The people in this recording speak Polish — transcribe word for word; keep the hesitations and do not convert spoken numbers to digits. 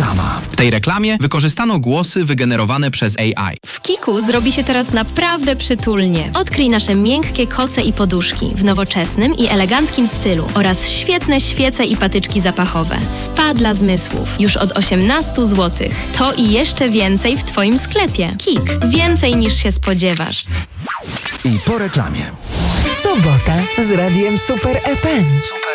Reklama. W tej reklamie wykorzystano głosy wygenerowane przez A I. W Kiku zrobi się teraz naprawdę przytulnie. Odkryj nasze miękkie koce i poduszki w nowoczesnym i eleganckim stylu oraz świetne świece i patyczki zapachowe. Spa dla zmysłów. Już od osiemnaście złotych. To i jeszcze więcej w Twoim sklepie. Kik. Więcej niż się spodziewasz. I po reklamie. Sobota z Radiem Super F M. Super.